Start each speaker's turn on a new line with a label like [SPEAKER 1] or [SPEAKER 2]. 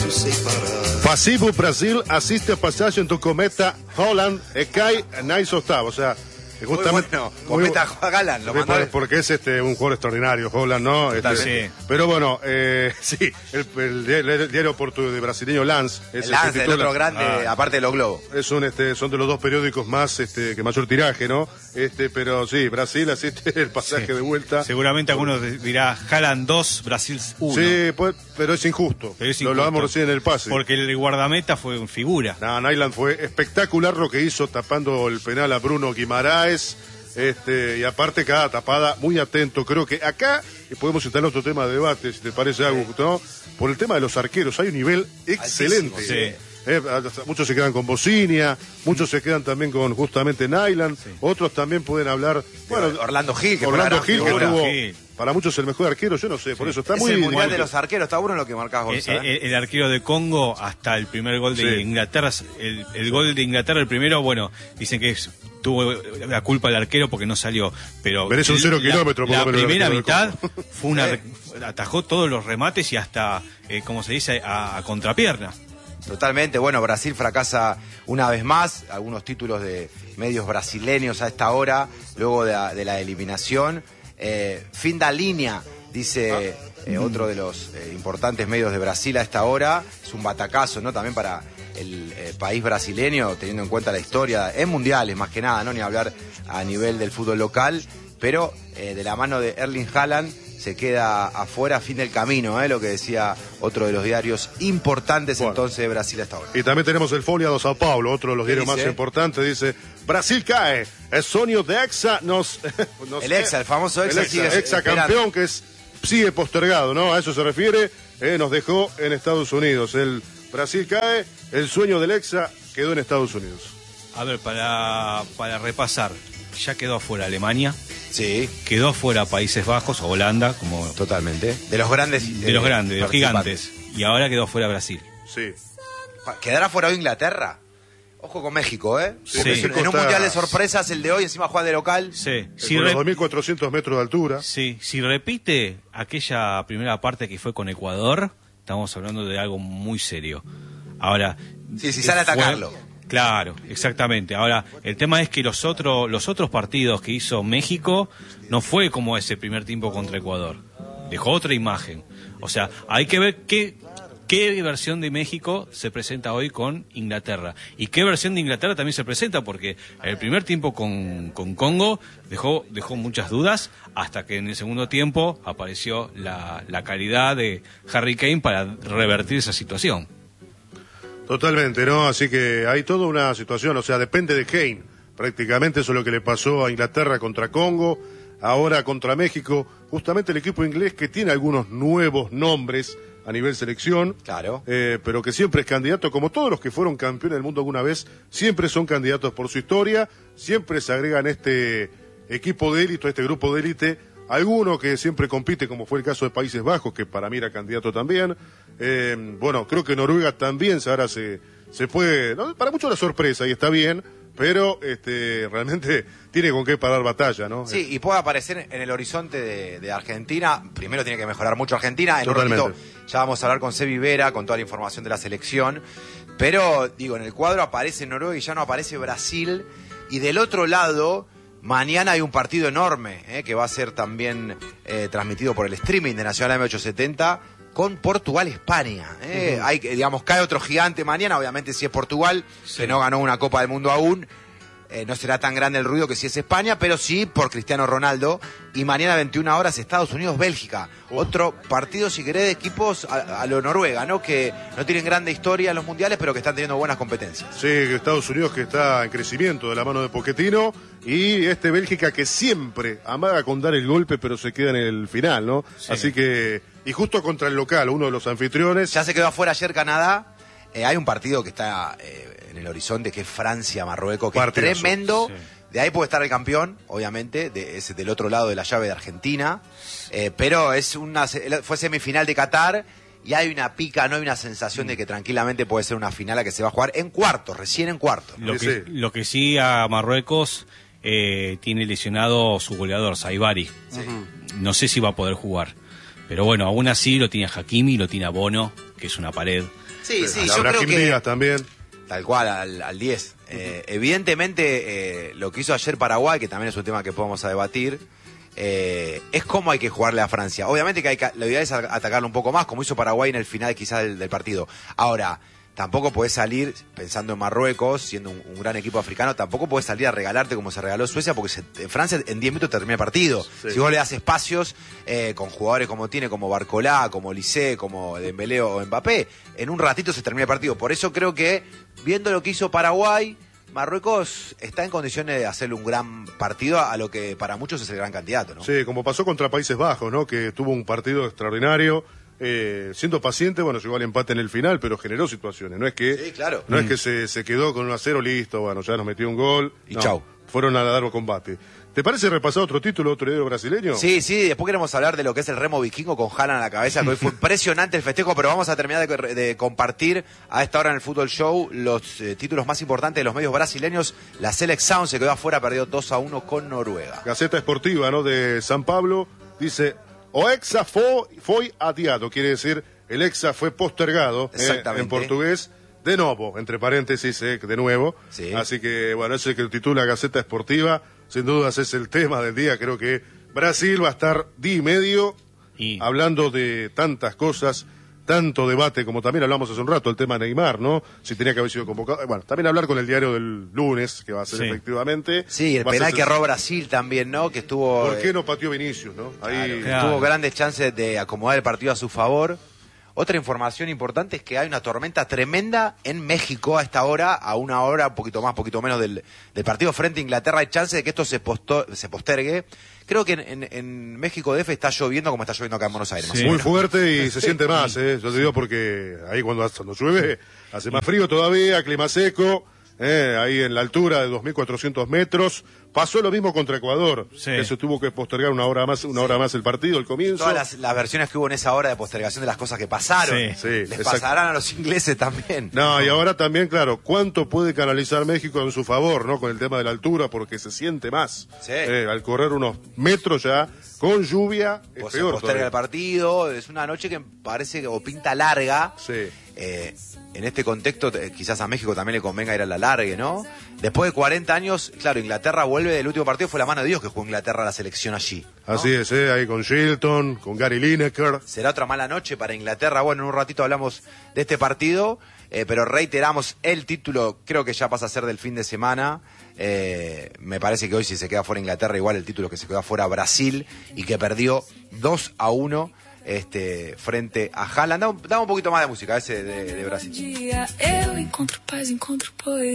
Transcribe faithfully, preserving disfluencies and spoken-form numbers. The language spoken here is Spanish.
[SPEAKER 1] Passivo Brasil assiste a passagem do cometa Holland e cai nas ottavos. O sea, justamente,
[SPEAKER 2] muy bueno, cometa Holland, lo mandó
[SPEAKER 1] porque, porque es este un jugador extraordinario, Holland, ¿no? Este,
[SPEAKER 2] sí.
[SPEAKER 1] Pero bueno, eh, sí, el, el, el, el diario portugués de brasileño Lance. Es
[SPEAKER 2] el Lance, el, el otro grande, ah, aparte de los globos.
[SPEAKER 1] Es un, este, son de los dos periódicos más, este, que mayor tiraje, ¿no? Este, pero sí, Brasil asiste el pasaje sí. de vuelta.
[SPEAKER 3] Seguramente algunos dirá Haaland dos, Brasil uno.
[SPEAKER 1] Sí, pues, pero es injusto.
[SPEAKER 3] Pero es injusto.
[SPEAKER 1] Lo hablamos recién en el pase.
[SPEAKER 3] Porque el guardameta fue una figura.
[SPEAKER 1] No, Nyland fue espectacular lo que hizo tapando el penal a Bruno Guimaraes. Este, y aparte cada tapada, muy atento. Creo que acá podemos instalar otro tema de debate, si te parece algo, ¿no? Por el tema de los arqueros, hay un nivel excelente.
[SPEAKER 2] Altísimo,
[SPEAKER 1] sí. Eh, muchos se quedan con Bocinia, muchos se quedan también con justamente Nyland, sí. Otros también pueden hablar. Bueno,
[SPEAKER 2] Orlando Gil, que
[SPEAKER 1] Orlando Gil, que tuvo
[SPEAKER 3] Gil.
[SPEAKER 1] Para muchos el mejor arquero, yo no sé, sí. Por eso está
[SPEAKER 2] es
[SPEAKER 1] muy
[SPEAKER 2] el mundial
[SPEAKER 1] muy
[SPEAKER 2] de los arqueros, está bueno lo que marcás, Gonzalo.
[SPEAKER 3] El, el, el arquero de Congo hasta el primer gol de sí. Inglaterra, el, el gol de Inglaterra, el primero, bueno, dicen que es, tuvo la culpa el arquero porque no salió, pero
[SPEAKER 1] merece un cero kilómetro.
[SPEAKER 3] La, la primera mitad fue una, atajó todos los remates y hasta, eh, como se dice, a, a contrapierna.
[SPEAKER 2] Totalmente, bueno, Brasil fracasa una vez más, algunos títulos de medios brasileños a esta hora, luego de la, de la eliminación. Eh, fin da línea, dice eh, otro de los eh, importantes medios de Brasil a esta hora. Es un batacazo, ¿no? También para el eh, país brasileño, teniendo en cuenta la historia, en mundiales más que nada, ¿no? Ni hablar a nivel del fútbol local, pero eh, de la mano de Erling Haaland se queda afuera, fin del camino, ¿eh? Lo que decía otro de los diarios importantes bueno. entonces de Brasil hasta ahora.
[SPEAKER 1] Y también tenemos el Folha do São Paulo, otro de los diarios dice? más importantes, dice, Brasil cae, el sueño de Hexa nos... nos
[SPEAKER 2] el Hexa, el famoso Hexa,
[SPEAKER 1] el Hexa, Hexa campeón que es, sigue postergado, ¿no? A eso se refiere, eh, nos dejó en Estados Unidos. El Brasil cae, el sueño del Hexa quedó en Estados Unidos.
[SPEAKER 3] A ver, para, para repasar, ya quedó afuera Alemania.
[SPEAKER 2] Sí.
[SPEAKER 3] Quedó fuera Países Bajos o Holanda, como
[SPEAKER 2] totalmente. De los grandes.
[SPEAKER 3] De, de los grandes, de los gigantes. Y ahora quedó fuera Brasil.
[SPEAKER 1] Sí.
[SPEAKER 2] ¿Quedará fuera Inglaterra? Ojo con México, ¿eh?
[SPEAKER 3] Sí.
[SPEAKER 2] México en un está... mundial de sorpresas, el de hoy, encima juega de local.
[SPEAKER 3] Sí.
[SPEAKER 1] Si con re... los dos mil cuatrocientos metros de altura.
[SPEAKER 3] Sí. Si repite aquella primera parte que fue con Ecuador, estamos hablando de algo muy serio. Ahora.
[SPEAKER 2] Sí, si sale a atacarlo.
[SPEAKER 3] Fue... Claro, exactamente. Ahora, el tema es que los otros los otros partidos que hizo México no fue como ese primer tiempo contra Ecuador. Dejó otra imagen. O sea, hay que ver qué, qué versión de México se presenta hoy con Inglaterra. Y qué versión de Inglaterra también se presenta, porque el primer tiempo con, con Congo dejó, dejó muchas dudas, hasta que en el segundo tiempo apareció la, la calidad de Harry Kane para revertir esa situación.
[SPEAKER 1] Totalmente, ¿no? Así que hay toda una situación, o sea, depende de Kane. Prácticamente eso es lo que le pasó a Inglaterra contra Congo, ahora contra México. Justamente el equipo inglés que tiene algunos nuevos nombres a nivel selección,
[SPEAKER 2] claro,
[SPEAKER 1] eh, pero que siempre es candidato, como todos los que fueron campeones del mundo alguna vez, siempre son candidatos por su historia, siempre se agregan este equipo de élite, este grupo de élite, alguno que siempre compite, como fue el caso de Países Bajos, que para mí era candidato también. Eh, bueno, creo que Noruega también ahora se, se puede, ¿no? Para muchos la sorpresa, y está bien, pero este realmente tiene con qué parar batalla, ¿no?
[SPEAKER 2] Sí, y puede aparecer en el horizonte de, de Argentina. Primero tiene que mejorar mucho Argentina. En
[SPEAKER 1] Totalmente.
[SPEAKER 2] un ratito ya vamos a hablar con Sebi Vera, con toda la información de la selección. Pero, digo, en el cuadro aparece Noruega y ya no aparece Brasil. Y del otro lado, mañana hay un partido enorme, eh, que va a ser también eh, transmitido por el streaming de Nacional M ochocientos setenta, con Portugal-España. ¿eh? Uh-huh. Hay, digamos, cae otro gigante mañana, obviamente si es Portugal, sí, que no ganó una Copa del Mundo aún, eh, no será tan grande el ruido que si es España, pero sí por Cristiano Ronaldo. Y mañana a veintiuna horas Estados Unidos-Bélgica. Uh-huh. Otro partido, si querés, de equipos a, a lo Noruega, ¿no? Que no tienen grande historia en los mundiales, pero que están teniendo buenas competencias.
[SPEAKER 1] Sí, Estados Unidos que está en crecimiento de la mano de Pochettino, y este Bélgica que siempre amaga con dar el golpe, pero se queda en el final, ¿no? Sí. Así que... Y justo contra el local, uno de los anfitriones.
[SPEAKER 2] Ya se quedó afuera ayer Canadá. Eh, hay un partido que está eh, en el horizonte, que es Francia-Marruecos, que Partidazo. Es tremendo. Sí. De ahí puede estar el campeón, obviamente, de, es del otro lado de la llave de Argentina. Eh, pero es una fue semifinal de Qatar y hay una pica, no hay una sensación mm. de que tranquilamente puede ser una final a que se va a jugar en cuartos, recién en cuartos.
[SPEAKER 3] Lo, que, lo que sí a Marruecos eh, tiene lesionado su goleador, Saibari. Sí. No sé si va a poder jugar. Pero bueno, aún así lo tiene a Hakimi, lo tiene a Bono, que es una pared.
[SPEAKER 2] Sí, sí,
[SPEAKER 1] A
[SPEAKER 2] yo creo
[SPEAKER 1] Brahim
[SPEAKER 2] que...
[SPEAKER 1] Díaz también.
[SPEAKER 2] Tal cual, al, al diez. Eh, evidentemente, eh, lo que hizo ayer Paraguay, que también es un tema que podemos a debatir, eh, es cómo hay que jugarle a Francia. Obviamente que hay que, la idea es atacarlo un poco más, como hizo Paraguay en el final quizás del, del partido. Ahora, tampoco podés salir, pensando en Marruecos, siendo un, un gran equipo africano, tampoco podés salir a regalarte como se regaló Suecia, porque se, en Francia en diez minutos termina el partido.
[SPEAKER 1] Sí.
[SPEAKER 2] Si vos le das espacios eh, con jugadores como tiene, como Barcolá, como Lisé, como Dembélé o Mbappé, en un ratito se termina el partido. Por eso creo que, viendo lo que hizo Paraguay, Marruecos está en condiciones de hacerle un gran partido a lo que para muchos es el gran candidato, ¿no?
[SPEAKER 1] Sí, como pasó contra Países Bajos, ¿no? Que tuvo un partido extraordinario. Eh, siendo paciente, bueno, llegó al empate en el final, pero generó situaciones. No es que,
[SPEAKER 2] Sí, claro.
[SPEAKER 1] no
[SPEAKER 2] Mm.
[SPEAKER 1] es que se, se quedó con uno a cero, listo, bueno, ya nos metió un gol.
[SPEAKER 2] Y
[SPEAKER 1] no,
[SPEAKER 2] chau.
[SPEAKER 1] Fueron a dar combate. ¿Te parece repasar otro título, otro héroe brasileño?
[SPEAKER 2] Sí, sí, después queremos hablar de lo que es el remo vikingo con Haaland a la cabeza, que hoy fue impresionante el festejo, pero vamos a terminar de, de compartir a esta hora en el Fútbol Show los eh, títulos más importantes de los medios brasileños. La Selección se quedó afuera, perdió dos a uno con Noruega.
[SPEAKER 1] Gaceta Esportiva, ¿no? De San Pablo, dice, o Hexa foi, foi adiado, quiere decir, el Hexa fue postergado, eh, en portugués, de nuevo, entre paréntesis, eh, de nuevo.
[SPEAKER 2] Sí.
[SPEAKER 1] Así que, bueno, ese que titula Gaceta Esportiva, sin dudas es el tema del día. Creo que Brasil va a estar día y medio
[SPEAKER 3] Y-
[SPEAKER 1] hablando de tantas cosas, tanto debate, como también hablamos hace un rato, el tema de Neymar, ¿no? Si tenía que haber sido convocado. Bueno, también hablar con el diario del lunes, que va a ser
[SPEAKER 3] Sí.
[SPEAKER 1] efectivamente.
[SPEAKER 2] Sí, el
[SPEAKER 1] Va a
[SPEAKER 2] penal
[SPEAKER 1] ser-
[SPEAKER 2] que erró Brasil también, ¿no? Que estuvo...
[SPEAKER 1] ¿Por qué
[SPEAKER 2] eh,
[SPEAKER 1] no pateó Vinicius, no? Ahí.
[SPEAKER 3] Claro.
[SPEAKER 2] Tuvo grandes chances de acomodar el partido a su favor. Otra información importante es que hay una tormenta tremenda en México a esta hora, a una hora, un poquito más, poquito menos del, del partido frente a Inglaterra. Hay chance de que esto se, posto- se postergue. Creo que en, en- en México D F está lloviendo como está lloviendo acá en Buenos Aires. Más
[SPEAKER 3] Sí.
[SPEAKER 2] o
[SPEAKER 1] Muy
[SPEAKER 2] menos.
[SPEAKER 1] fuerte y se siente más, ¿eh? Yo te digo porque ahí cuando, cuando llueve hace más frío todavía, clima seco, ¿eh? Ahí en la altura de dos mil cuatrocientos metros. Pasó lo mismo contra Ecuador,
[SPEAKER 3] Sí.
[SPEAKER 1] que se tuvo que postergar una hora más, una hora más el partido, el comienzo.
[SPEAKER 2] Todas las, las versiones que hubo en esa hora de postergación de las cosas que pasaron.
[SPEAKER 3] Sí.
[SPEAKER 1] Sí,
[SPEAKER 2] Les
[SPEAKER 1] exacto.
[SPEAKER 2] pasarán a los ingleses también.
[SPEAKER 1] No, y ahora también, claro, ¿cuánto puede canalizar México en su favor, no? Con el tema de la altura, porque se siente más.
[SPEAKER 2] Sí.
[SPEAKER 1] Eh, al correr unos metros ya, con lluvia, es
[SPEAKER 2] O se
[SPEAKER 1] peor
[SPEAKER 2] posterga
[SPEAKER 1] todavía.
[SPEAKER 2] el partido. Es una noche que parece que o pinta larga.
[SPEAKER 1] Sí.
[SPEAKER 2] Eh, en este contexto, eh, quizás a México también le convenga ir a la largue, ¿no? Después de cuarenta años, claro, Inglaterra vuelve, el último partido fue la mano de Dios que jugó Inglaterra a la selección allí, ¿no?
[SPEAKER 1] Así es, ¿eh? Ahí con Shilton, con Gary Lineker.
[SPEAKER 2] Será otra mala noche para Inglaterra. Bueno, en un ratito hablamos de este partido, eh, pero reiteramos el título, creo que ya pasa a ser del fin de semana. Eh, me parece que hoy si se queda fuera Inglaterra, igual el título que se queda fuera Brasil y que perdió dos a uno este, frente a Haaland. Dame, dame un poquito más de música ese de, de Brasil.
[SPEAKER 4] Dia eu encontro paz, encontro poesia.